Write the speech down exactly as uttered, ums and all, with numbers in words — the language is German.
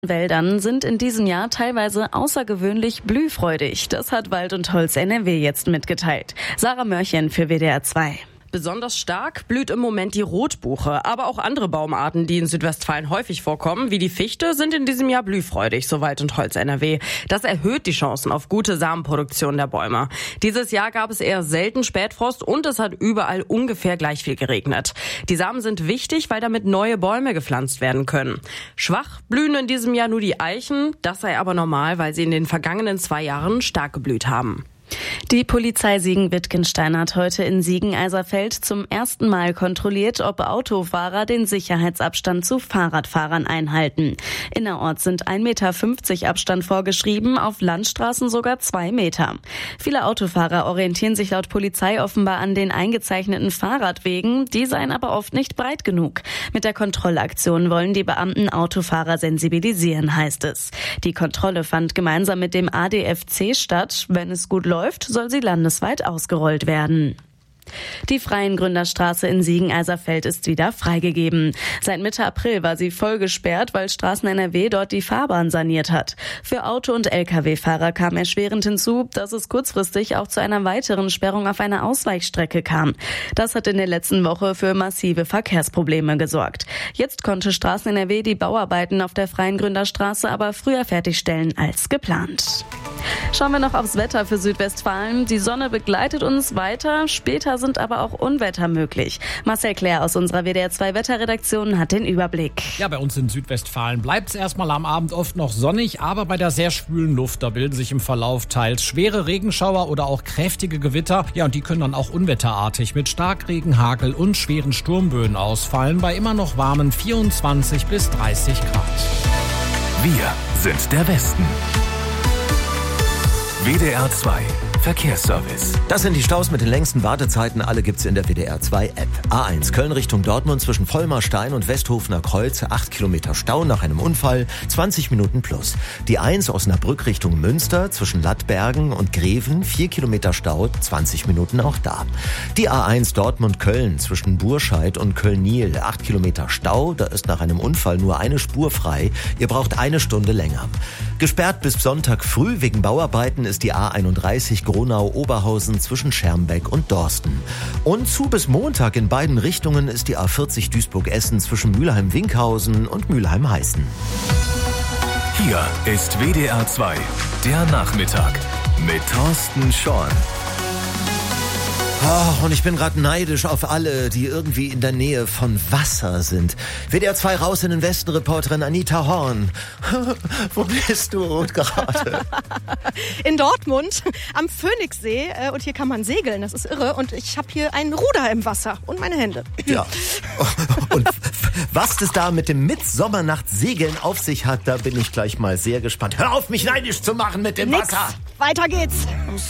Wäldern sind in diesem Jahr teilweise außergewöhnlich blühfreudig. Das hat Wald und Holz N R W jetzt mitgeteilt. Sarah Mörchen für W D R zwei. Besonders stark blüht im Moment die Rotbuche, aber auch andere Baumarten, die in Südwestfalen häufig vorkommen, wie die Fichte, sind in diesem Jahr blühfreudig, so Wald und Holz N R W. Das erhöht die Chancen auf gute Samenproduktion der Bäume. Dieses Jahr gab es eher selten Spätfrost und es hat überall ungefähr gleich viel geregnet. Die Samen sind wichtig, weil damit neue Bäume gepflanzt werden können. Schwach blühen in diesem Jahr nur die Eichen, das sei aber normal, weil sie in den vergangenen zwei Jahren stark geblüht haben. Die Polizei Siegen-Wittgenstein hat heute in Siegen-Eiserfeld zum ersten Mal kontrolliert, ob Autofahrer den Sicherheitsabstand zu Fahrradfahrern einhalten. Innerorts sind ein Meter fünfzig Abstand vorgeschrieben, auf Landstraßen sogar zwei Meter. Viele Autofahrer orientieren sich laut Polizei offenbar an den eingezeichneten Fahrradwegen, die seien aber oft nicht breit genug. Mit der Kontrollaktion wollen die Beamten Autofahrer sensibilisieren, heißt es. Die Kontrolle fand gemeinsam mit dem A D F C statt. Wenn es gut läuft, soll sie landesweit ausgerollt werden. Die Freiengründerstraße in Siegen-Eiserfeld ist wieder freigegeben. Seit Mitte April war sie voll gesperrt, weil Straßen N R W dort die Fahrbahn saniert hat. Für Auto- und L K W-Fahrer kam erschwerend hinzu, dass es kurzfristig auch zu einer weiteren Sperrung auf einer Ausweichstrecke kam. Das hat in der letzten Woche für massive Verkehrsprobleme gesorgt. Jetzt konnte Straßen N R W die Bauarbeiten auf der Freiengründerstraße aber früher fertigstellen als geplant. Schauen wir noch aufs Wetter für Südwestfalen. Die Sonne begleitet uns weiter, später sind aber auch Unwetter möglich. Marcel Claire aus unserer W D R zwei Wetterredaktion hat den Überblick. Ja, bei uns in Südwestfalen bleibt es erstmal am Abend oft noch sonnig, aber bei der sehr schwülen Luft, da bilden sich im Verlauf teils schwere Regenschauer oder auch kräftige Gewitter. Ja, und die können dann auch unwetterartig mit Starkregen, Hagel und schweren Sturmböen ausfallen, bei immer noch warmen vierundzwanzig bis dreißig Grad. Wir sind der Westen. W D R zwei Verkehrsservice. Das sind die Staus mit den längsten Wartezeiten. Alle gibt's in der W D R zwei App. A eins Köln Richtung Dortmund zwischen Vollmarstein und Westhofener Kreuz. acht Kilometer Stau nach einem Unfall. zwanzig Minuten plus. Die eins Osnabrück Richtung Münster zwischen Lattbergen und Greven. vier Kilometer Stau. zwanzig Minuten auch da. Die A eins Dortmund-Köln zwischen Burscheid und Köln-Niel. acht Kilometer Stau. Da ist nach einem Unfall nur eine Spur frei. Ihr braucht eine Stunde länger. Gesperrt bis Sonntag früh wegen Bauarbeiten ist die A einunddreißig Gronau-Oberhausen zwischen Schermbeck und Dorsten. Und zu bis Montag in beiden Richtungen ist die A vierzig Duisburg-Essen zwischen Mülheim-Winkhausen und Mülheim-Heißen. Hier ist W D R zwei, der Nachmittag mit Thorsten Schorn. Oh, und ich bin gerade neidisch auf alle, die irgendwie in der Nähe von Wasser sind. W D R zwei raus in den Westen, Reporterin Anita Horn. Wo bist du gerade? In Dortmund am Phoenixsee, und hier kann man segeln, das ist irre. Und ich habe hier einen Ruder im Wasser und meine Hände. Ja. Und was das da mit dem Mitsommernacht-Segeln auf sich hat, da bin ich gleich mal sehr gespannt. Hör auf, mich neidisch zu machen mit dem Nix. Wasser. Weiter geht's.